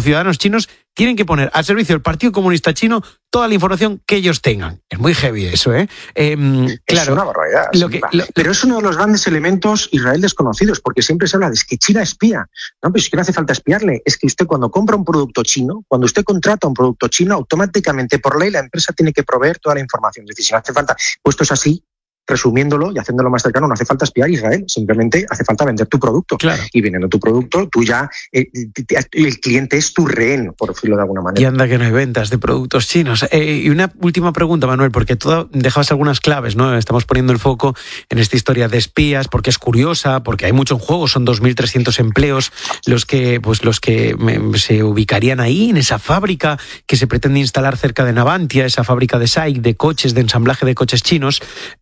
ciudadanos chinos tienen que poner al servicio del Partido Comunista Chino toda la información que ellos tengan. Es muy heavy eso, ¿eh? Claro, es una barbaridad. Pero es uno de los grandes elementos Israel desconocidos, porque siempre se habla de que China espía. No, pero es que no hace falta espiarle. Es que usted cuando compra un producto chino, cuando usted contrata un producto chino, automáticamente por ley la empresa tiene que proveer toda la información. Es decir, si no hace falta, puesto es así, resumiéndolo y haciéndolo más cercano, no hace falta espiar a Israel, simplemente hace falta vender tu producto. Claro. Y vendiendo tu producto, tú ya, el cliente es tu rehén, por decirlo de alguna manera. Y anda que no hay ventas de productos chinos. Y una última pregunta, Manuel, porque tú dejabas algunas claves, ¿no? Estamos poniendo el foco en esta historia de espías, porque es curiosa, porque hay mucho en juego, son 2.300 empleos los que se ubicarían ahí, en esa fábrica que se pretende instalar cerca de Navantia, esa fábrica de SAIC, de coches, de ensamblaje de coches chinos,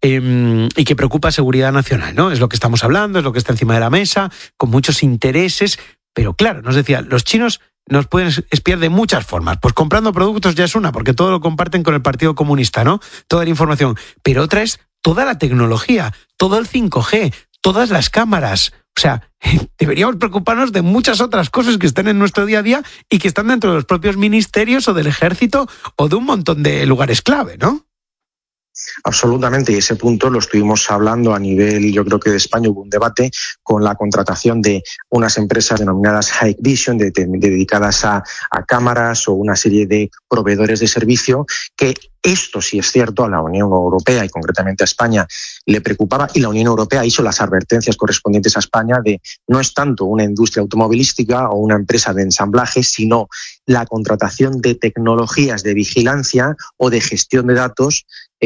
y que preocupa seguridad nacional, ¿no? Es lo que estamos hablando, es lo que está encima de la mesa, con muchos intereses, pero claro, nos decía, los chinos nos pueden espiar de muchas formas. Pues comprando productos ya es una, porque todo lo comparten con el Partido Comunista, ¿no? Toda la información. Pero otra es toda la tecnología, todo el 5G, todas las cámaras. O sea, deberíamos preocuparnos de muchas otras cosas que están en nuestro día a día y que están dentro de los propios ministerios o del ejército o de un montón de lugares clave, ¿no? Absolutamente, y ese punto lo estuvimos hablando a nivel, yo creo que de España hubo un debate con la contratación de unas empresas denominadas High Vision, dedicadas a cámaras o una serie de proveedores de servicio, que esto sí es cierto, a la Unión Europea y concretamente a España le preocupaba, y la Unión Europea hizo las advertencias correspondientes a España de no es tanto una industria automovilística o una empresa de ensamblaje, sino la contratación de tecnologías de vigilancia o de gestión de datos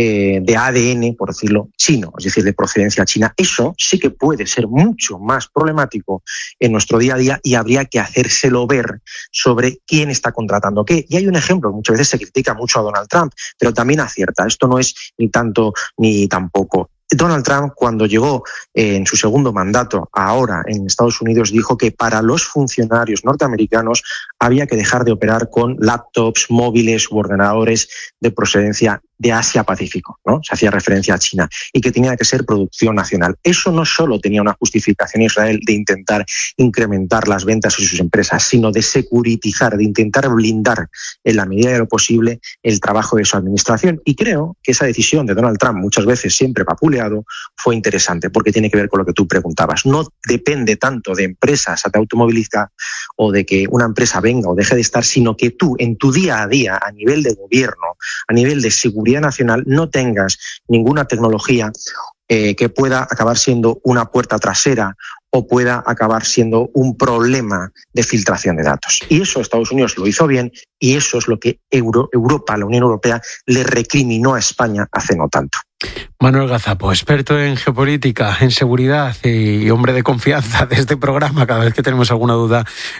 de ADN, por decirlo, chino, es decir, de procedencia china. Eso sí que puede ser mucho más problemático en nuestro día a día y habría que hacérselo ver sobre quién está contratando qué. Y hay un ejemplo, muchas veces se critica mucho a Donald Trump, pero también acierta. Esto no es ni tanto ni tampoco. Donald Trump, cuando llegó en su segundo mandato ahora en Estados Unidos, dijo que para los funcionarios norteamericanos había que dejar de operar con laptops, móviles u ordenadores de procedencia de Asia-Pacífico, ¿no? Se hacía referencia a China, y que tenía que ser producción nacional. Eso no solo tenía una justificación en Israel de intentar incrementar las ventas de sus empresas, sino de securitizar, de intentar blindar en la medida de lo posible el trabajo de su administración. Y creo que esa decisión de Donald Trump, muchas veces siempre vapuleado, fue interesante porque tiene que ver con lo que tú preguntabas. No depende tanto de empresas de automovilística o de que una empresa venga o deje de estar, sino que tú en tu día a día, a nivel de gobierno, a nivel de seguridad nacional, no tengas ninguna tecnología que pueda acabar siendo una puerta trasera o pueda acabar siendo un problema de filtración de datos. Y eso Estados Unidos lo hizo bien, y eso es lo que Europa, la Unión Europea, le recriminó a España hace no tanto. Manuel Gazapo, experto en geopolítica, en seguridad y hombre de confianza de este programa cada vez que tenemos alguna duda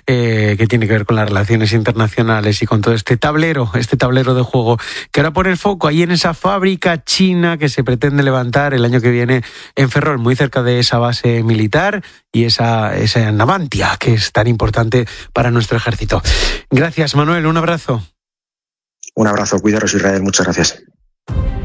que tiene que ver con las relaciones internacionales y con todo este tablero de juego, que ahora pone el foco ahí en esa fábrica china que se pretende levantar el año que viene en Ferrol, muy cerca de esa base militar y esa Navantia, que es tan importante para nuestro ejército. Gracias, Manuel, un abrazo. Un abrazo, cuidaros, Israel, muchas gracias.